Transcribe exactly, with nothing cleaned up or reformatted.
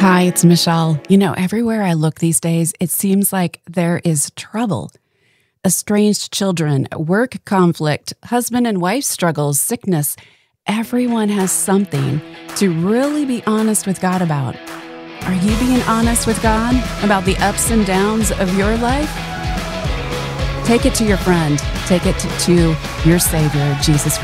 Hi, it's Michelle. You know, everywhere I look these days, it seems like there is trouble. Estranged children, work conflict, husband and wife struggles, sickness. Everyone has something to really be honest with God about. Are you being honest with God about the ups and downs of your life? Take it to your friend. Take it to, to your Savior, Jesus Christ.